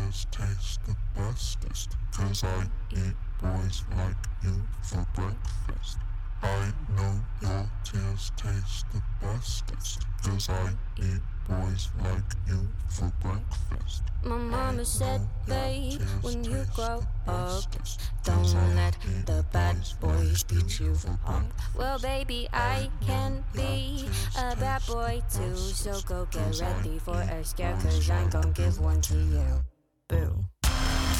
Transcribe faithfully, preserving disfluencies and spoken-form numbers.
tears taste the bestest, 'cause I eat boys like you for breakfast. I know your tears taste the bestest, 'cause I eat boys like you for breakfast. My mama said, babe, when you grow up, don't let the bad boys beat you up. Well, baby, I can be a bad boy too, so go get ready for a scare, 'cause I'm gon' give one to you. Boo.